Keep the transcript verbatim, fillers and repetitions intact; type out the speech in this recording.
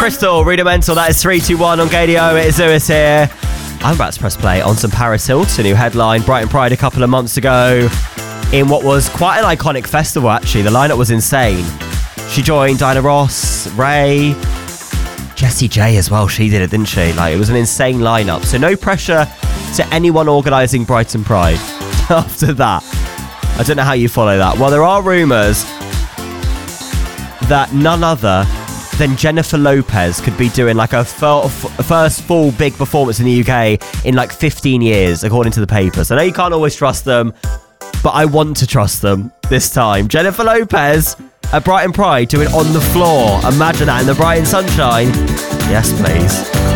Crystal, Rudimental, that is three two one on Gadio. It is Lewis here. I'm about to press play on some Paris Hilton, who headlined Brighton Pride a couple of months ago in what was quite an iconic festival, actually. The lineup was insane. She joined Diana Ross, Ray, Jessie J as well. She did it, didn't she? Like, it was an insane lineup. So no pressure to anyone organising Brighton Pride after that. I don't know how you follow that. Well, there are rumours that none other than Jennifer Lopez could be doing like a first full big performance in the U K in like fifteen years, according to the papers. I know you can't always trust them, but I want to trust them this time. Jennifer Lopez at Brighton Pride doing On the Floor. Imagine that in the Brighton sunshine. Yes, please.